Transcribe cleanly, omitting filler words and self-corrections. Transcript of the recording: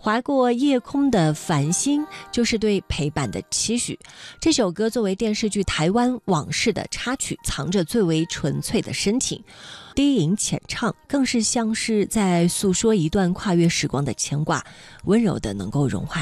划过夜空的繁星就是对陪伴的期许。这首歌作为电视剧《台湾往事》的插曲，藏着最为纯粹的深情，低吟浅唱，更是像是在诉说一段跨越时光的牵挂，温柔的能够融化